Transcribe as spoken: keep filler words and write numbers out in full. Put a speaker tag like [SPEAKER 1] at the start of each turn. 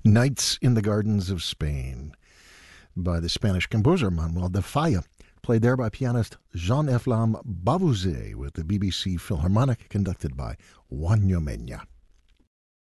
[SPEAKER 1] Nights in the Gardens of Spain by the Spanish composer Manuel de Falla, played there by pianist Jean-Efflam Bavouzet with the B B C Philharmonic conducted by Juan Ñomena.